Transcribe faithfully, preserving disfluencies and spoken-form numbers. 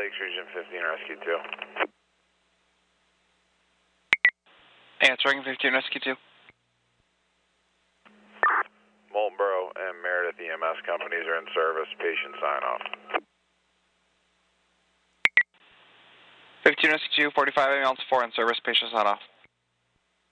Lakes, Region fifteen, Rescue two. Answering fifteen, Rescue two. Moultonboro and Meredith E M S companies are in service. Patient sign off. fifteen, Rescue two, forty-five ambulance four in service. Patient sign off.